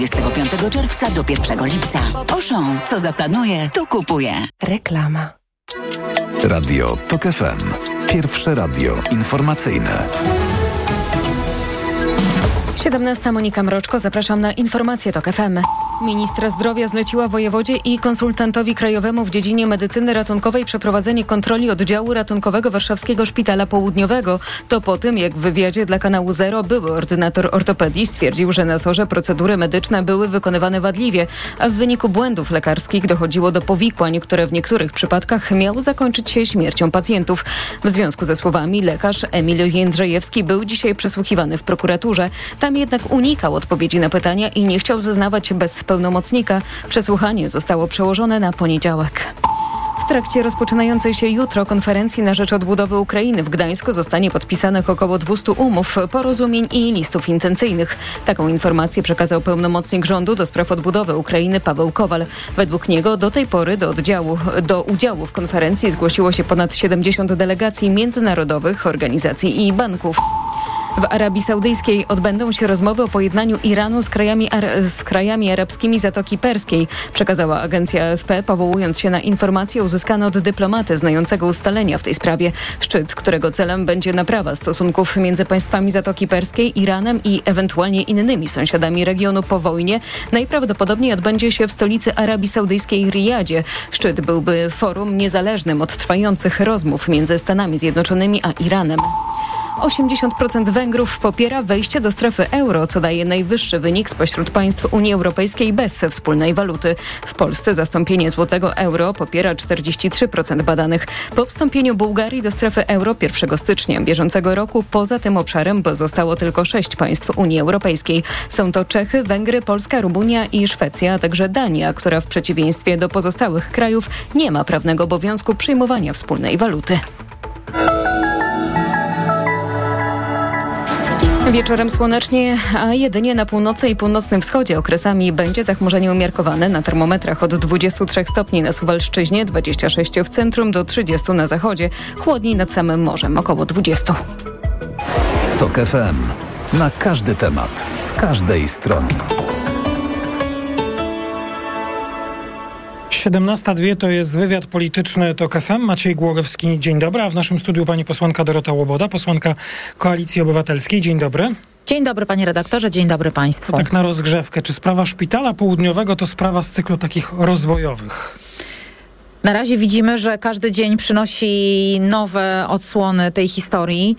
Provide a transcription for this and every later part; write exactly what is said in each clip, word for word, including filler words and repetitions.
dwudziestego piątego czerwca do pierwszego lipca. Auchan, co zaplanuje, to kupuje. Reklama. Radio TOK F M. Pierwsze radio informacyjne. siedemnasta Monika Mroczko, zapraszam na informacje TOK F M. Ministra zdrowia zleciła wojewodzie i konsultantowi krajowemu w dziedzinie medycyny ratunkowej przeprowadzenie kontroli oddziału ratunkowego Warszawskiego Szpitala Południowego. To po tym, jak w wywiadzie dla kanału Zero były ordynator ortopedii stwierdził, że na sorze procedury medyczne były wykonywane wadliwie, a w wyniku błędów lekarskich dochodziło do powikłań, które w niektórych przypadkach miały zakończyć się śmiercią pacjentów. W związku ze słowami lekarz Emil Jędrzejewski był dzisiaj przesłuchiwany w prokuraturze. Tam jednak unikał odpowiedzi na pytania i nie chciał zeznawać bez pełnomocnika. Przesłuchanie zostało przełożone na poniedziałek. W trakcie rozpoczynającej się jutro konferencji na rzecz odbudowy Ukrainy w Gdańsku zostanie podpisanych około dwieście umów, porozumień i listów intencyjnych. Taką informację przekazał pełnomocnik rządu do spraw odbudowy Ukrainy Paweł Kowal. Według niego do tej pory do, oddziału, do udziału w konferencji zgłosiło się ponad siedemdziesiąt delegacji międzynarodowych, organizacji i banków. W Arabii Saudyjskiej odbędą się rozmowy o pojednaniu Iranu z krajami, ar- z krajami arabskimi Zatoki Perskiej, przekazała agencja A F P, powołując się na informacje uzyskane od dyplomaty znającego ustalenia w tej sprawie. Szczyt, którego celem będzie naprawa stosunków między państwami Zatoki Perskiej, Iranem i ewentualnie innymi sąsiadami regionu po wojnie, najprawdopodobniej odbędzie się w stolicy Arabii Saudyjskiej Rijadzie. Szczyt byłby forum niezależnym od trwających rozmów między Stanami Zjednoczonymi a Iranem. osiemdziesiąt procent Węgrów popiera wejście do strefy euro, co daje najwyższy wynik spośród państw Unii Europejskiej bez wspólnej waluty. W Polsce zastąpienie złotego euro popiera czterdzieści trzy procent badanych. Po wstąpieniu Bułgarii do strefy euro pierwszego stycznia bieżącego roku poza tym obszarem zostało tylko sześć państw Unii Europejskiej. Są to Czechy, Węgry, Polska, Rumunia i Szwecja, a także Dania, która w przeciwieństwie do pozostałych krajów nie ma prawnego obowiązku przyjmowania wspólnej waluty. Wieczorem słonecznie, a jedynie na północy i północnym wschodzie okresami będzie zachmurzenie umiarkowane. Na termometrach od dwudziestu trzech stopni na Suwalszczyźnie, dwudziestu sześciu w centrum do trzydziestu na zachodzie. Chłodniej nad samym morzem, około dwudziestu. TOK F M. Na każdy temat, z każdej strony. siedemnasta dwie to jest wywiad polityczny TOK F M. Maciej Głogowski, dzień dobry. A w naszym studiu pani posłanka Dorota Łoboda, posłanka Koalicji Obywatelskiej. Dzień dobry. Dzień dobry panie redaktorze, dzień dobry państwu. To tak na rozgrzewkę. Czy sprawa Szpitala Południowego to sprawa z cyklu takich rozwojowych? Na razie widzimy, że każdy dzień przynosi nowe odsłony tej historii.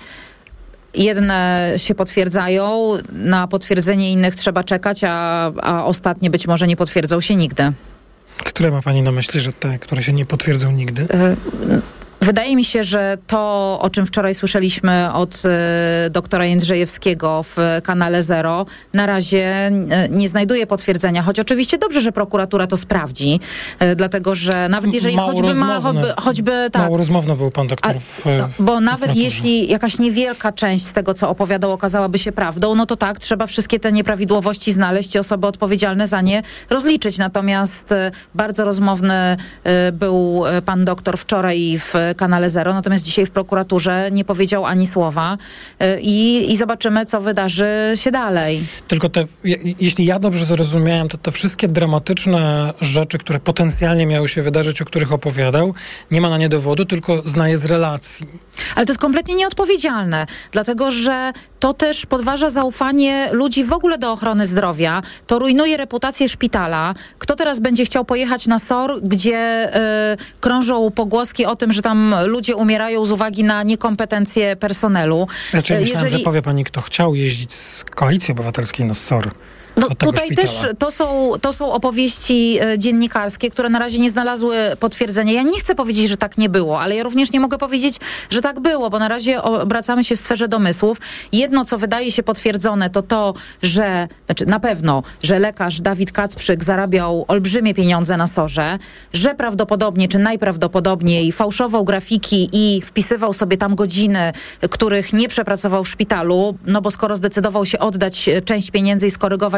Jedne się potwierdzają, na potwierdzenie innych trzeba czekać, a, a ostatnie być może nie potwierdzą się nigdy. Które ma pani na myśli, że te, które się nie potwierdzą nigdy? Wydaje mi się, że to, o czym wczoraj słyszeliśmy od y, doktora Jędrzejewskiego w kanale Zero, na razie y, nie znajduje potwierdzenia, choć oczywiście dobrze, że prokuratura to sprawdzi, y, dlatego, że nawet jeżeli mało choćby ma, choćby, choćby tak. Mało rozmowny był pan doktor w, a, w Bo nawet jeśli jakaś niewielka część z tego, co opowiadał, okazałaby się prawdą, no to tak, trzeba wszystkie te nieprawidłowości znaleźć i osoby odpowiedzialne za nie rozliczyć. Natomiast y, bardzo rozmowny y, był pan doktor wczoraj w kanale Zero, natomiast dzisiaj w prokuraturze nie powiedział ani słowa i, i zobaczymy, co wydarzy się dalej. Tylko te, jeśli ja dobrze zrozumiałem, to te wszystkie dramatyczne rzeczy, które potencjalnie miały się wydarzyć, o których opowiadał, nie ma na nie dowodu, tylko znaje z relacji. Ale to jest kompletnie nieodpowiedzialne, dlatego że to też podważa zaufanie ludzi w ogóle do ochrony zdrowia, to rujnuje reputację szpitala. Kto teraz będzie chciał pojechać na S O R, gdzie y, krążą pogłoski o tym, że tam ludzie umierają z uwagi na niekompetencje personelu. Raczej myślałem, Jeżeli... że powie pani, kto chciał jeździć z Koalicji Obywatelskiej na S O R. No tutaj szpitala. też to są, to są opowieści e, dziennikarskie, które na razie nie znalazły potwierdzenia. Ja nie chcę powiedzieć, że tak nie było, ale ja również nie mogę powiedzieć, że tak było, bo na razie obracamy się w sferze domysłów. Jedno, co wydaje się potwierdzone, to to, że, znaczy na pewno, że lekarz Dawid Kacprzyk zarabiał olbrzymie pieniądze na sorze, że prawdopodobnie, czy najprawdopodobniej fałszował grafiki i wpisywał sobie tam godziny, których nie przepracował w szpitalu, no bo skoro zdecydował się oddać część pieniędzy i skorygować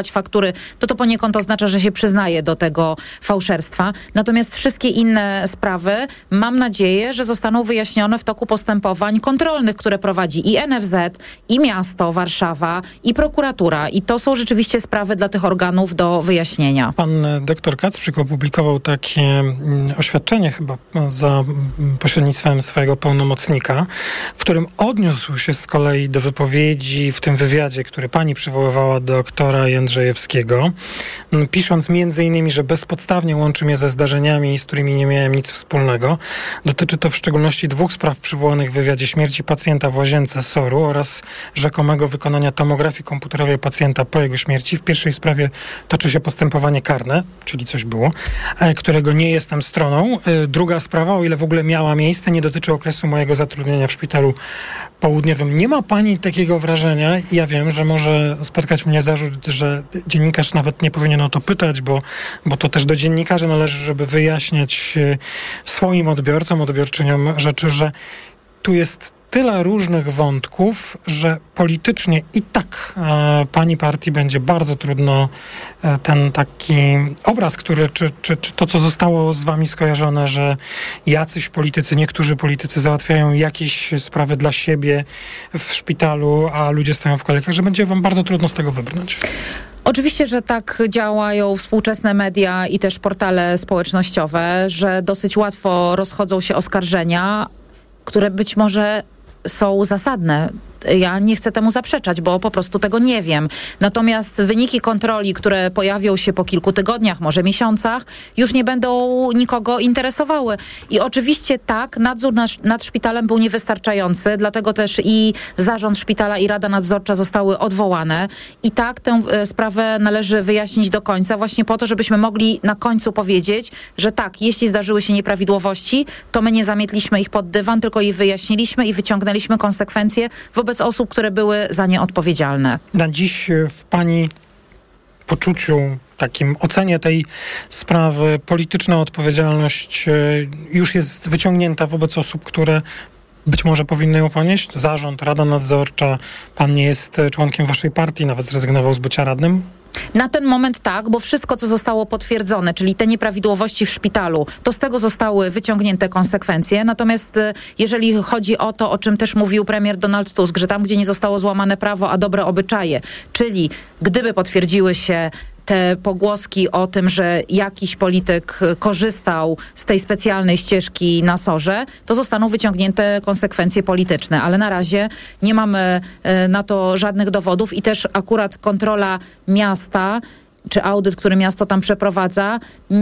sfałszować faktury, to to poniekąd oznacza, że się przyznaje do tego fałszerstwa. Natomiast wszystkie inne sprawy mam nadzieję, że zostaną wyjaśnione w toku postępowań kontrolnych, które prowadzi i N F Z, i miasto Warszawa, i prokuratura. I to są rzeczywiście sprawy dla tych organów do wyjaśnienia. Pan doktor Kacprzyk opublikował takie oświadczenie chyba za pośrednictwem swojego pełnomocnika, w którym odniósł się z kolei do wypowiedzi w tym wywiadzie, który pani przywoływała doktora Jędrzejewskiego, pisząc między innymi, że bezpodstawnie łączy mnie ze zdarzeniami, z którymi nie miałem nic wspólnego. Dotyczy to w szczególności dwóch spraw przywołanych w wywiadzie: śmierci pacjenta w łazience soru oraz rzekomego wykonania tomografii komputerowej pacjenta po jego śmierci. W pierwszej sprawie toczy się postępowanie karne, czyli coś było, którego nie jestem stroną. Druga sprawa, o ile w ogóle miała miejsce, nie dotyczy okresu mojego zatrudnienia w szpitalu południowym. Nie ma pani takiego wrażenia, ja wiem, że może spotkać mnie zarzut, że dziennikarz nawet nie powinien o to pytać, bo, bo to też do dziennikarzy należy, żeby wyjaśniać swoim odbiorcom, odbiorczyniom rzeczy, że tu jest tyle różnych wątków, że politycznie i tak e, pani partii będzie bardzo trudno e, ten taki obraz, który, czy, czy, czy to, co zostało z wami skojarzone, że jacyś politycy, niektórzy politycy załatwiają jakieś sprawy dla siebie w szpitalu, a ludzie stoją w kolejkach, że będzie wam bardzo trudno z tego wybrnąć. Oczywiście, że tak działają współczesne media i też portale społecznościowe, że dosyć łatwo rozchodzą się oskarżenia, które być może są zasadne. Ja nie chcę temu zaprzeczać, bo po prostu tego nie wiem. Natomiast wyniki kontroli, które pojawią się po kilku tygodniach, może miesiącach, już nie będą nikogo interesowały. I oczywiście tak, nadzór nad, nad szpitalem był niewystarczający, dlatego też i zarząd szpitala, i Rada Nadzorcza zostały odwołane. I tak tę e, sprawę należy wyjaśnić do końca, właśnie po to, żebyśmy mogli na końcu powiedzieć, że tak, jeśli zdarzyły się nieprawidłowości, to my nie zamietliśmy ich pod dywan, tylko je wyjaśniliśmy i wyciągnęliśmy konsekwencje wobec osób, które były za nie odpowiedzialne. Na dziś w pani poczuciu, takim ocenie tej sprawy, polityczna odpowiedzialność już jest wyciągnięta wobec osób, które być może powinny ją ponieść? Zarząd, Rada Nadzorcza, pan nie jest członkiem waszej partii, nawet zrezygnował z bycia radnym? Na ten moment tak, bo wszystko, co zostało potwierdzone, czyli te nieprawidłowości w szpitalu, to z tego zostały wyciągnięte konsekwencje. Natomiast jeżeli chodzi o to, o czym też mówił premier Donald Tusk, że tam, gdzie nie zostało złamane prawo, a dobre obyczaje, czyli gdyby potwierdziły się te pogłoski o tym, że jakiś polityk korzystał z tej specjalnej ścieżki na sorze, to zostaną wyciągnięte konsekwencje polityczne. Ale na razie nie mamy na to żadnych dowodów i też akurat kontrola miasta, czy audyt, który miasto tam przeprowadza,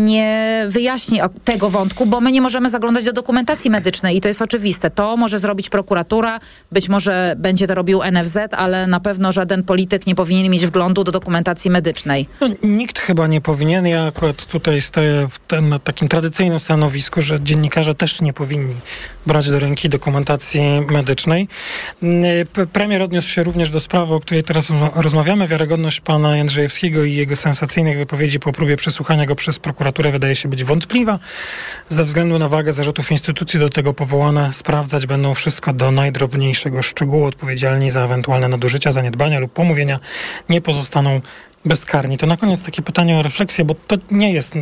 nie wyjaśni tego wątku, bo my nie możemy zaglądać do dokumentacji medycznej i to jest oczywiste. To może zrobić prokuratura, być może będzie to robił N F Z, ale na pewno żaden polityk nie powinien mieć wglądu do dokumentacji medycznej. No, nikt chyba nie powinien. Ja akurat tutaj stoję w ten, na takim tradycyjnym stanowisku, że dziennikarze też nie powinni brać do ręki dokumentacji medycznej. Premier odniósł się również do sprawy, o której teraz rozmawiamy. Wiarygodność pana Jędrzejewskiego i jego sensacyjnych wypowiedzi po próbie przesłuchania go przez prokuraturę wydaje się być wątpliwa. Ze względu na wagę zarzutów instytucji do tego powołane sprawdzać będą wszystko do najdrobniejszego szczegółu. Odpowiedzialni za ewentualne nadużycia, zaniedbania lub pomówienia nie pozostaną bezkarni. To na koniec takie pytanie o refleksję, bo to nie jest,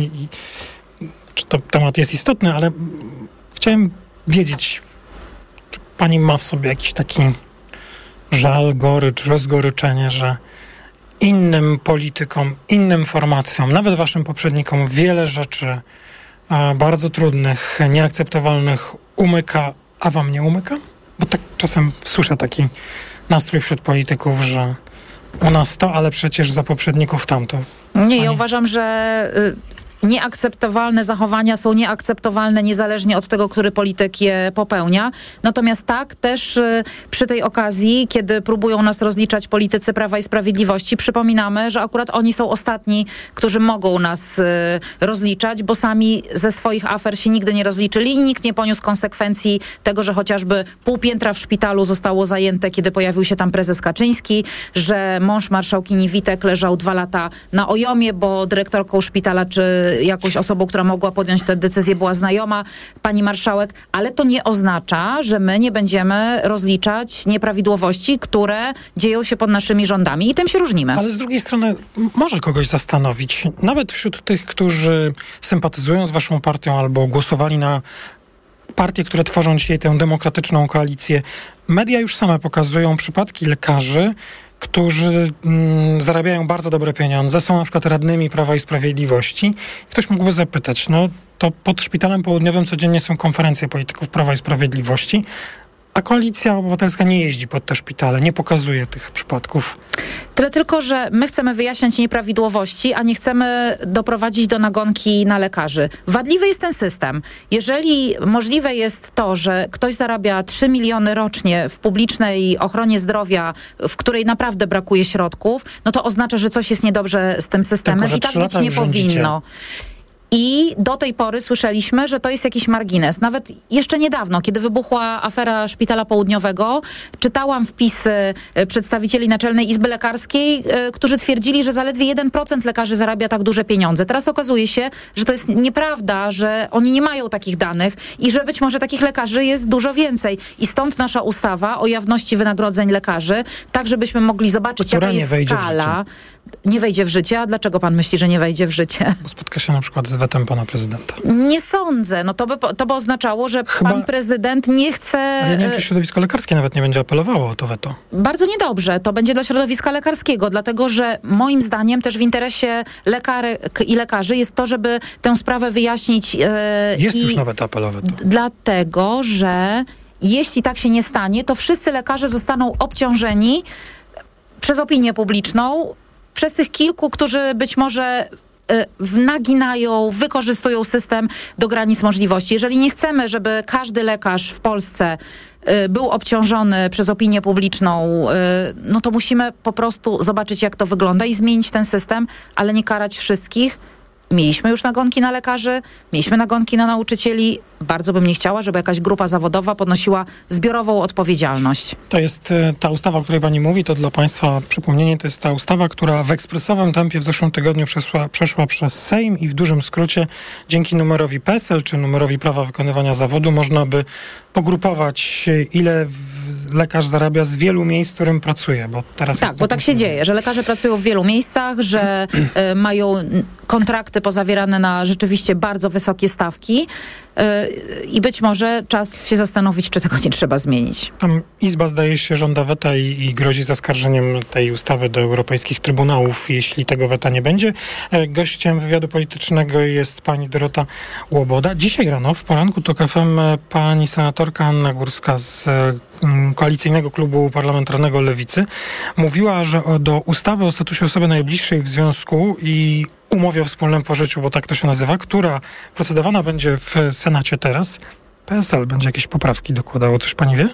czy to temat jest istotny, ale chciałem wiedzieć, czy pani ma w sobie jakiś taki żal, gorycz, rozgoryczenie, że innym politykom, innym formacjom, nawet waszym poprzednikom wiele rzeczy e, bardzo trudnych, nieakceptowalnych umyka, a wam nie umyka? Bo tak czasem słyszę taki nastrój wśród polityków, że u nas to, ale przecież za poprzedników tamto. Nie, Pani... ja uważam, że y, nieakceptowalne zachowania są nieakceptowalne niezależnie od tego, który polityk je popełnia. Natomiast tak, też y, przy tej okazji, kiedy próbują nas rozliczać politycy Prawa i Sprawiedliwości, przypominamy, że akurat oni są ostatni, którzy mogą nas y, rozliczać, bo sami ze swoich afer się nigdy nie rozliczyli i nikt nie poniósł konsekwencji tego, że chociażby pół piętra w szpitalu zostało zajęte, kiedy pojawił się tam prezes Kaczyński, że mąż marszałkini Witek leżał dwa lata na ojomie, bo dyrektorką szpitala czy jakąś osobą, która mogła podjąć tę decyzję, była znajoma pani marszałek, ale to nie oznacza, że my nie będziemy rozliczać nieprawidłowości, które dzieją się pod naszymi rządami i tym się różnimy. Ale z drugiej strony może kogoś zastanowić, nawet wśród tych, którzy sympatyzują z waszą partią albo głosowali na partie, które tworzą dzisiaj tę demokratyczną koalicję. Media już same pokazują przypadki lekarzy, którzy mm, zarabiają bardzo dobre pieniądze, są na przykład radnymi Prawa i Sprawiedliwości. Ktoś mógłby zapytać, no to pod Szpitalem Południowym codziennie są konferencje polityków Prawa i Sprawiedliwości, a Koalicja Obywatelska nie jeździ pod te szpitale, nie pokazuje tych przypadków. Tyle tylko, że my chcemy wyjaśniać nieprawidłowości, a nie chcemy doprowadzić do nagonki na lekarzy. Wadliwy jest ten system. Jeżeli możliwe jest to, że ktoś zarabia trzy miliony rocznie w publicznej ochronie zdrowia, w której naprawdę brakuje środków, no to oznacza, że coś jest niedobrze z tym systemem Tylko, i tak być nie powinno. I do tej pory słyszeliśmy, że to jest jakiś margines. Nawet jeszcze niedawno, kiedy wybuchła afera Szpitala Południowego, czytałam wpisy przedstawicieli Naczelnej Izby Lekarskiej, którzy twierdzili, że zaledwie jeden procent lekarzy zarabia tak duże pieniądze. Teraz okazuje się, że to jest nieprawda, że oni nie mają takich danych i że być może takich lekarzy jest dużo więcej. I stąd nasza ustawa o jawności wynagrodzeń lekarzy, tak żebyśmy mogli zobaczyć, Która jaka jest skala. Nie wejdzie w życie. A dlaczego pan myśli, że nie wejdzie w życie? Bo spotka się na przykład z wetem pana prezydenta. Nie sądzę. No to by, to by oznaczało, że Chyba... pan prezydent nie chce... Ale ja nie wiem, czy środowisko lekarskie nawet nie będzie apelowało o to weto. Bardzo niedobrze. To będzie dla środowiska lekarskiego, dlatego że moim zdaniem też w interesie lekarek i lekarzy jest to, żeby tę sprawę wyjaśnić. Yy, jest i już nawet apelowe to. D- dlatego, że jeśli tak się nie stanie, to wszyscy lekarze zostaną obciążeni przez opinię publiczną, przez tych kilku, którzy być może y, naginają, wykorzystują system do granic możliwości. Jeżeli nie chcemy, żeby każdy lekarz w Polsce y, był obciążony przez opinię publiczną, y, no to musimy po prostu zobaczyć, jak to wygląda i zmienić ten system, ale nie karać wszystkich. Mieliśmy już nagonki na lekarzy, mieliśmy nagonki na nauczycieli. Bardzo bym nie chciała, żeby jakaś grupa zawodowa podnosiła zbiorową odpowiedzialność. To jest ta ustawa, o której pani mówi, to dla państwa przypomnienie, to jest ta ustawa, która w ekspresowym tempie w zeszłym tygodniu przeszła, przeszła przez Sejm i w dużym skrócie dzięki numerowi P E S E L czy numerowi prawa wykonywania zawodu można by pogrupować, ile lekarz zarabia z wielu miejsc, w którym pracuje. Bo teraz tak, jest bo tak się dzieje, że lekarze pracują w wielu miejscach, że y, mają kontrakty pozawierane na rzeczywiście bardzo wysokie stawki y, i być może czas się zastanowić, czy tego nie trzeba zmienić. Tam Izba, zdaje się, żąda weta i, i grozi zaskarżeniem tej ustawy do europejskich trybunałów, jeśli tego weta nie będzie. Gościem wywiadu politycznego jest pani Dorota Łoboda. Dzisiaj rano, w poranku TOK F M, pani senatorka Anna Górska z Koalicyjnego Klubu Parlamentarnego Lewicy mówiła, że do ustawy o statusie osoby najbliższej w związku i umowie o wspólnym pożyciu, bo tak to się nazywa, która procedowana będzie w Senacie teraz, P S L będzie jakieś poprawki dokładało. Coś pani wie?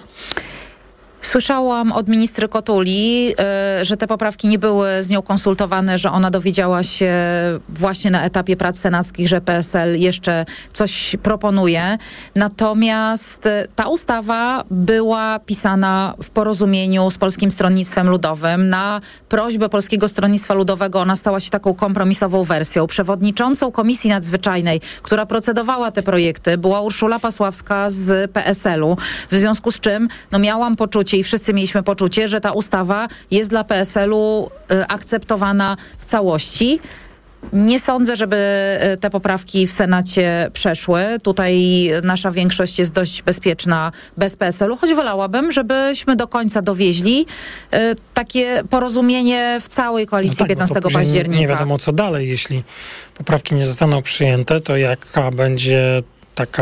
Słyszałam od ministry Kotuli, y, że te poprawki nie były z nią konsultowane, że ona dowiedziała się właśnie na etapie prac senackich, że P S L jeszcze coś proponuje. Natomiast y, ta ustawa była pisana w porozumieniu z Polskim Stronnictwem Ludowym. Na prośbę Polskiego Stronnictwa Ludowego ona stała się taką kompromisową wersją. Przewodniczącą Komisji Nadzwyczajnej, która procedowała te projekty, była Urszula Pasławska z P S L u. W związku z czym no, miałam poczucie i wszyscy mieliśmy poczucie, że ta ustawa jest dla P S L u y, akceptowana w całości. Nie sądzę, żeby te poprawki w Senacie przeszły. Tutaj nasza większość jest dość bezpieczna bez P S L u, choć wolałabym, żebyśmy do końca dowieźli y, takie porozumienie w całej koalicji no tak, piętnastego października. Nie wiadomo co dalej, jeśli poprawki nie zostaną przyjęte, to jaka będzie taka...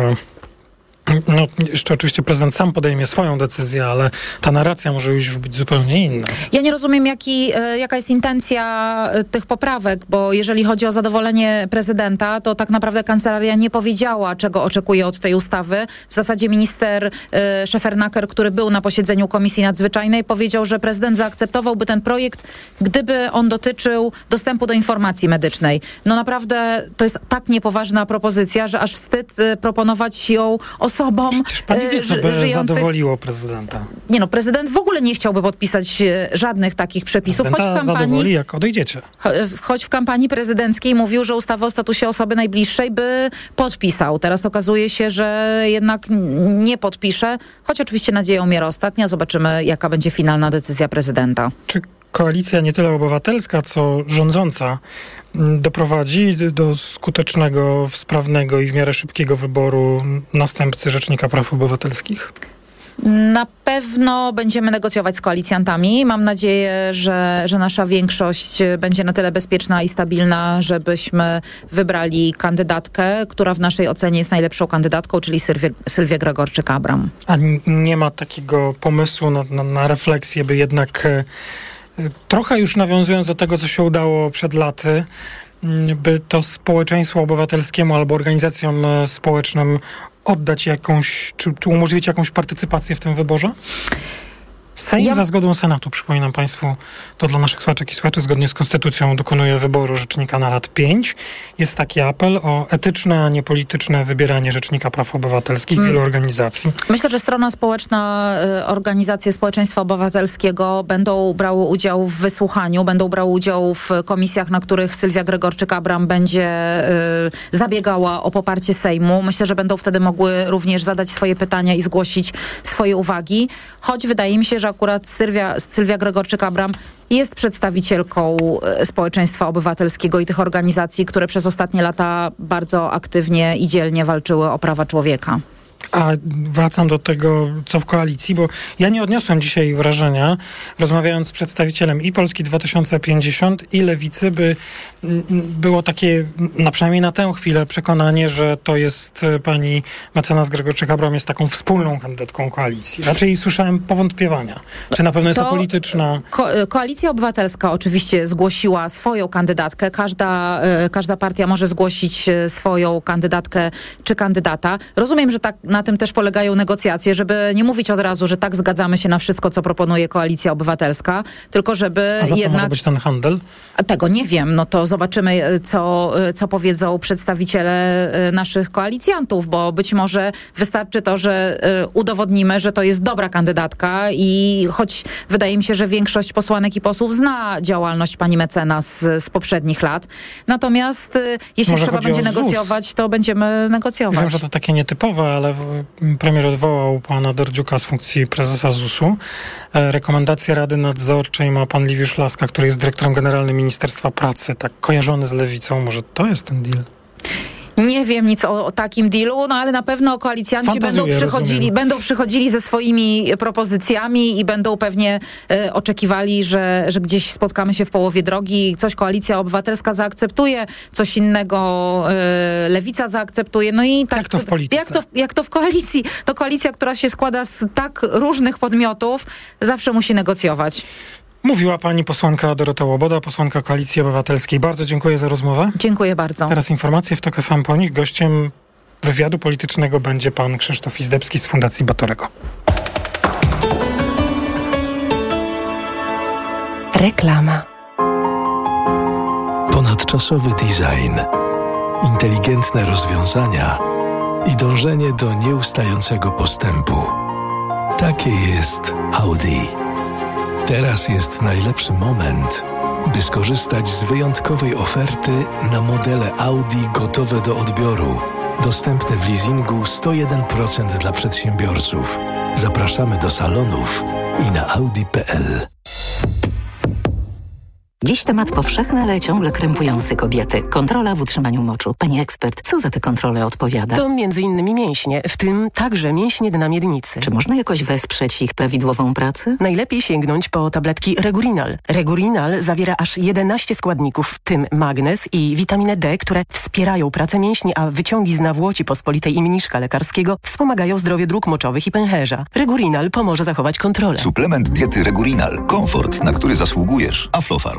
No, jeszcze oczywiście prezydent sam podejmie swoją decyzję, ale ta narracja może już być zupełnie inna. Ja nie rozumiem, jaki, jaka jest intencja tych poprawek, bo jeżeli chodzi o zadowolenie prezydenta, to tak naprawdę kancelaria nie powiedziała, czego oczekuje od tej ustawy. W zasadzie minister y, Szefernaker, który był na posiedzeniu Komisji Nadzwyczajnej, powiedział, że prezydent zaakceptowałby ten projekt, gdyby on dotyczył dostępu do informacji medycznej. No naprawdę to jest tak niepoważna propozycja, że aż wstyd y, proponować ją osobom, osobom Przecież pani wie, co by żyjących... zadowoliło prezydenta. Nie no, prezydent w ogóle nie chciałby podpisać żadnych takich przepisów, choć w kampanii... zadowoli, jak odejdziecie. Choć w kampanii prezydenckiej mówił, że ustawę o statusie osoby najbliższej by podpisał. Teraz okazuje się, że jednak nie podpisze, choć oczywiście nadzieja umiera ostatnia. Zobaczymy, jaka będzie finalna decyzja prezydenta. Czy koalicja nie tyle obywatelska, co rządząca doprowadzi do skutecznego, sprawnego i w miarę szybkiego wyboru następcy Rzecznika Praw Obywatelskich? Na pewno będziemy negocjować z koalicjantami. Mam nadzieję, że, że nasza większość będzie na tyle bezpieczna i stabilna, żebyśmy wybrali kandydatkę, która w naszej ocenie jest najlepszą kandydatką, czyli Sylwię, Sylwię Gregorczyk-Abram. A nie ma takiego pomysłu na, na, na refleksję, by jednak e, trochę już nawiązując do tego, co się udało przed laty, by to społeczeństwu obywatelskiemu albo organizacjom społecznym oddać jakąś, czy, czy umożliwić jakąś partycypację w tym wyborze? Sejm ja... za zgodą Senatu, przypominam Państwu, to dla naszych słuchaczek i słuchaczy, zgodnie z Konstytucją dokonuje wyboru rzecznika na lat pięć. Jest taki apel o etyczne, a nie polityczne wybieranie Rzecznika Praw Obywatelskich hmm. wielu organizacji. Myślę, że strona społeczna, organizacje społeczeństwa obywatelskiego będą brały udział w wysłuchaniu, będą brały udział w komisjach, na których Sylwia Gregorczyk-Abram będzie y, zabiegała o poparcie Sejmu. Myślę, że będą wtedy mogły również zadać swoje pytania i zgłosić swoje uwagi, choć wydaje mi się, że akurat Sylwia, Sylwia Gregorczyk-Abram jest przedstawicielką społeczeństwa obywatelskiego i tych organizacji, które przez ostatnie lata bardzo aktywnie i dzielnie walczyły o prawa człowieka. A wracam do tego, co w koalicji, bo ja nie odniosłem dzisiaj wrażenia, rozmawiając z przedstawicielem i Polski dwa tysiące pięćdziesiąt, i Lewicy, by było takie, na przynajmniej na tę chwilę, przekonanie, że to jest pani mecenas Gregorczyk-Abram jest taką wspólną kandydatką koalicji. Raczej słyszałem powątpiewania. Czy na pewno jest to polityczna... Ko- Koalicja Obywatelska oczywiście zgłosiła swoją kandydatkę. Każda, każda partia może zgłosić swoją kandydatkę czy kandydata. Rozumiem, że tak na tym też polegają negocjacje, żeby nie mówić od razu, że tak zgadzamy się na wszystko, co proponuje Koalicja Obywatelska, tylko żeby A za co jednak... może być ten handel? Tego nie wiem. No to zobaczymy, co, co powiedzą przedstawiciele naszych koalicjantów, bo być może wystarczy to, że udowodnimy, że to jest dobra kandydatka i choć wydaje mi się, że większość posłanek i posłów zna działalność pani mecenas z, z poprzednich lat. Natomiast jeśli może trzeba będzie negocjować, to będziemy negocjować. Wiem, że to takie nietypowe, ale premier odwołał pana Dordziuka z funkcji prezesa zusu. E, rekomendacje Rady Nadzorczej ma pan Liwiusz Laska, który jest dyrektorem generalnym Ministerstwa Pracy, tak kojarzony z Lewicą. Może to jest ten deal? Nie wiem nic o, o takim dealu, no ale na pewno koalicjanci Fantazuję, będą przychodzili, będą przychodzili ze swoimi propozycjami i będą pewnie e, oczekiwali, że, że gdzieś spotkamy się w połowie drogi, coś Koalicja Obywatelska zaakceptuje, coś innego e, Lewica zaakceptuje. No i tak, jak to w polityce? Jak to, jak to w koalicji? To koalicja, która się składa z tak różnych podmiotów, zawsze musi negocjować. Mówiła pani posłanka Dorota Łoboda, posłanka Koalicji Obywatelskiej. Bardzo dziękuję za rozmowę. Dziękuję bardzo. Teraz informacje w TOK F M po nich. Gościem wywiadu politycznego będzie pan Krzysztof Izdebski z Fundacji Batorego. Reklama. Ponadczasowy design, inteligentne rozwiązania i dążenie do nieustającego postępu. Takie jest Audi. Teraz jest najlepszy moment, by skorzystać z wyjątkowej oferty na modele Audi gotowe do odbioru. Dostępne w leasingu sto jeden procent dla przedsiębiorców. Zapraszamy do salonów i na audi kropka p l. Dziś temat powszechny, ale ciągle krępujący kobiety. Kontrola w utrzymaniu moczu. Pani ekspert, co za te kontrole odpowiada? To między innymi mięśnie, w tym także mięśnie dna miednicy. Czy można jakoś wesprzeć ich prawidłową pracę? Najlepiej sięgnąć po tabletki Regurinal. Regurinal zawiera aż jedenaście składników, w tym magnez i witaminę D, które wspierają pracę mięśni, a wyciągi z nawłoci pospolitej i mniszka lekarskiego wspomagają zdrowie dróg moczowych i pęcherza. Regurinal pomoże zachować kontrolę. Suplement diety Regurinal. Komfort, na który zasługujesz. Aflofarm.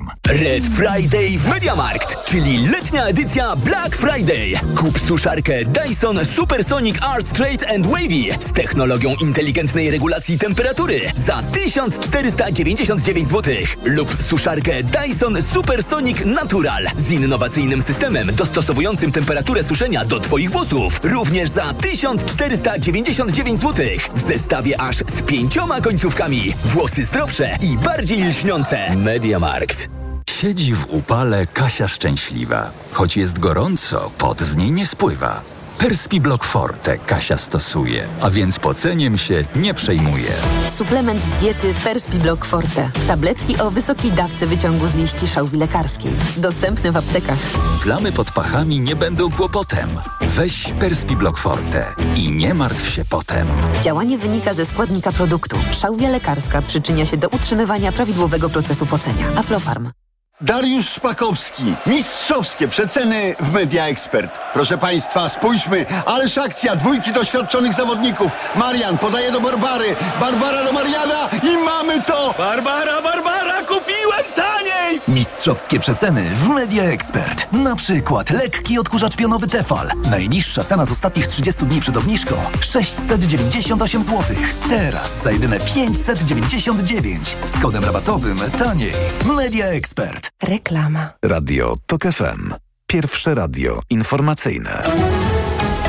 com. Red Friday w MediaMarkt, czyli letnia edycja Black Friday. Kup suszarkę Dyson Supersonic Air Straight and Wavy z technologią inteligentnej regulacji temperatury za tysiąc czterysta dziewięćdziesiąt dziewięć złotych lub suszarkę Dyson Supersonic Natural z innowacyjnym systemem dostosowującym temperaturę suszenia do Twoich włosów również za tysiąc czterysta dziewięćdziesiąt dziewięć złotych w zestawie aż z pięcioma końcówkami. Włosy zdrowsze i bardziej lśniące. MediaMarkt. Siedzi w upale Kasia szczęśliwa. Choć jest gorąco, pot z niej nie spływa. Perspiblock Forte Kasia stosuje, a więc poceniem się nie przejmuje. Suplement diety Perspiblock Forte. Tabletki o wysokiej dawce wyciągu z liści szałwi lekarskiej. Dostępne w aptekach. Plamy pod pachami nie będą kłopotem. Weź Perspiblock Forte i nie martw się potem. Działanie wynika ze składnika produktu. Szałwia lekarska przyczynia się do utrzymywania prawidłowego procesu pocenia. Aflofarm. Dariusz Szpakowski. Mistrzowskie przeceny w Media Expert. Proszę Państwa, spójrzmy, ależ akcja dwójki doświadczonych zawodników. Marian podaje do Barbary, Barbara do Mariana i mamy to! Barbara, Barbara, kupiłem taniej! Mistrzowskie przeceny w Media Expert. Na przykład lekki odkurzacz pionowy Tefal. Najniższa cena z ostatnich trzydziestu dni przed obniżką sześćset dziewięćdziesiąt osiem złotych. Teraz za jedyne pięćset dziewięćdziesiąt dziewięć. Z kodem rabatowym taniej. Media Expert. Reklama. Radio Tok F M. Pierwsze radio informacyjne.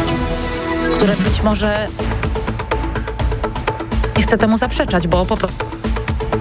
Które być może nie chcę temu zaprzeczać, bo po prostu